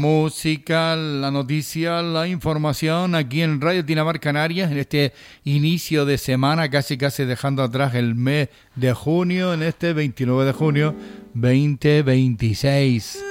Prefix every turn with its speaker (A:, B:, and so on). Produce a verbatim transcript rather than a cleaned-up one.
A: Música, la noticia, la información aquí en Radio Tinamar Canarias en este inicio de semana, casi casi dejando atrás el mes de junio, en este veintinueve de junio veinte veintiséis.